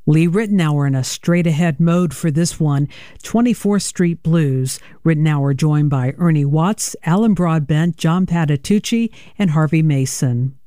Lee Ritenour in a straight-ahead mode for this one, 24th Street Blues. Ritenour joined by Ernie Watts, Alan Broadbent, John Patitucci, and Harvey Mason.